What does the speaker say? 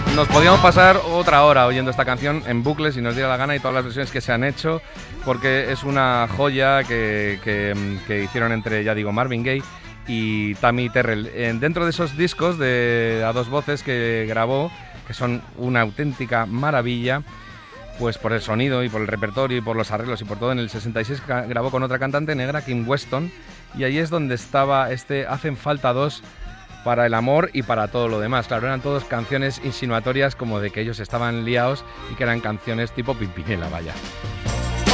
Nos podíamos pasar otra hora oyendo esta canción en bucle si nos diera la gana, y todas las versiones que se han hecho, porque es una joya que hicieron entre, ya digo, Marvin Gaye y Tammy Terrell. Dentro de esos discos a dos voces que grabó, que son una auténtica maravilla, pues por el sonido y por el repertorio y por los arreglos y por todo, en el 66 grabó con otra cantante negra, Kim Weston, y ahí es donde estaba Hacen falta dos para el amor y para todo lo demás. Claro, eran todas canciones insinuatorias, como de que ellos estaban liados y que eran canciones tipo Pimpinela, vaya.